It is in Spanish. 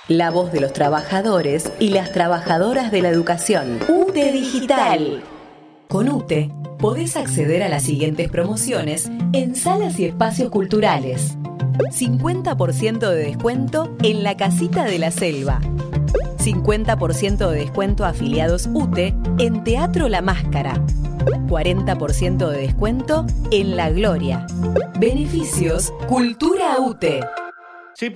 La voz de los trabajadores y las trabajadoras de la educación. UTE Digital. Con UTE podés acceder a las siguientes promociones en salas y espacios culturales. 50% de descuento en la Casita de la Selva. 50% de descuento a afiliados UTE en Teatro La Máscara. 40% de descuento en La Gloria. Beneficios Cultura UTE.